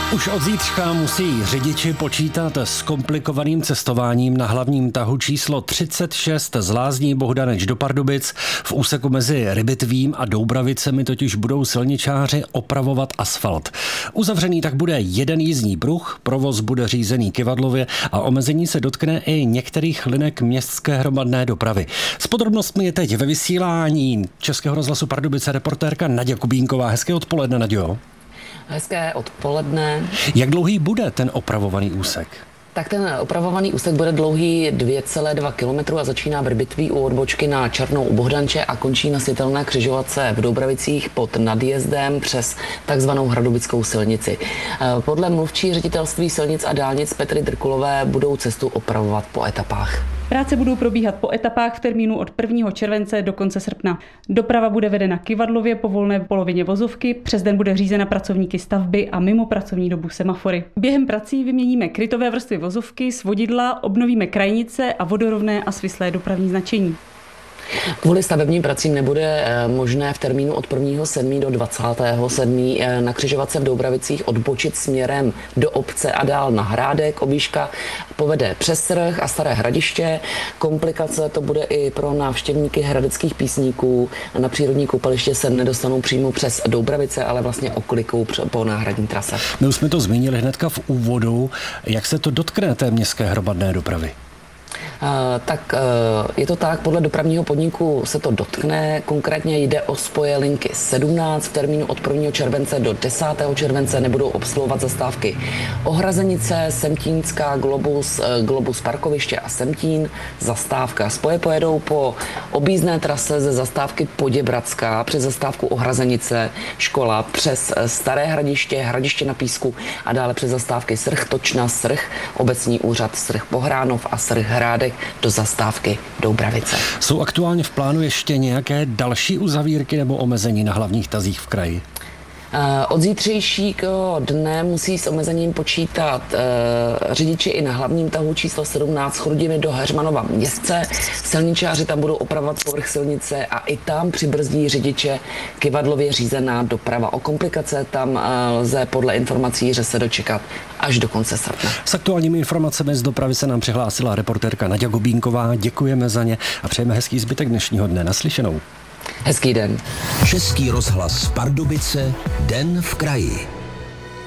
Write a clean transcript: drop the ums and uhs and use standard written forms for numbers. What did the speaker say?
Už od zítřka musí řidiči počítat s komplikovaným cestováním na hlavním tahu číslo 36 z Lázní Bohdaneč do Pardubic. V úseku mezi Rybitvím a Doubravicemi totiž budou silničáři opravovat asfalt. Uzavřený tak bude jeden jízdní pruh, provoz bude řízený kyvadlově a omezení se dotkne i některých linek městské hromadné dopravy. S podrobnostmi je teď ve vysílání Českého rozhlasu Pardubice reportérka Naďa Kubínková. Hezké odpoledne, Naďo. Hezké odpoledne. Jak dlouhý bude ten opravovaný úsek? Tak ten opravovaný úsek bude dlouhý 2,2 km a začíná v Rybitví u odbočky na Černou u Bohdanče a končí na světelné křižovatce v Doubravicích pod nadjezdem přes takzvanou Hradobickou silnici. Podle mluvčí ředitelství silnic a dálnic Petry Drkulové budou cestu opravovat po etapách. Práce budou probíhat po etapách v termínu od 1. července do konce srpna. Doprava bude vedena kyvadlově po volné polovině vozovky, přes den bude řízena pracovníky stavby a mimo pracovní dobu semafory. Během prací vyměníme krytové vrstvy vozovky, svodidla, obnovíme krajnice a vodorovné a svislé dopravní značení. Kvůli stavebním pracím nebude možné v termínu od 1.7. do 27. na křižovatce v Doubravicích odbočit směrem do obce a dál na Hrádek. Objížďka povede přes Srch a Staré Hradiště. Komplikace to bude i pro návštěvníky hradeckých písníků. Na přírodní koupaliště se nedostanou přímo přes Doubravice, ale vlastně oklikou po náhradní trase. My už jsme to zmínili hnedka v úvodu. Jak se to dotkne té městské hromadné dopravy? Je to tak, podle dopravního podniku se to dotkne, konkrétně jde o spoje linky 17, v termínu od 1. července do 10. července nebudou obsluhovat zastávky Ohrazenice, Semtínská, Globus Parkoviště a Semtín, zastávka. Spoje pojedou po objízdné trase ze zastávky Poděbradská přes zastávku Ohrazenice, škola, přes Staré Hradiště, Hradiště na Písku a dále přes zastávky Srch Točna, Srch, obecní úřad Srch Pohránov a Srch Hrádek do zastávky Doubravice. Jsou aktuálně v plánu ještě nějaké další uzavírky nebo omezení na hlavních tazích v kraji? Od zítřejšího dne musí s omezením počítat řidiči i na hlavním tahu číslo 17 z Chrudimi do Heřmanova Městce. Silničáři tam budou opravovat povrch silnice a i tam přibrzdí řidiče kyvadlově řízená doprava. O komplikace tam lze podle informací se dočekat až do konce srpna. S aktuálními informacemi z dopravy se nám přihlásila reportérka Naďa Kubínková. Děkujeme za ně a přejeme hezký zbytek dnešního dne. Naslyšenou. Hezký den. Český rozhlas Pardubice, den v kraji.